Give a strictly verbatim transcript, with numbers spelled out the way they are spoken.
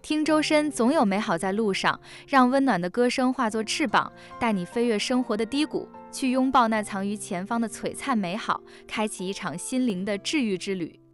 听周深，总有美好在路上，让温暖的歌声化作翅膀，带你飞越生活的低谷，去拥抱那藏于前方的璀璨美好，开启一场心灵的治愈之旅。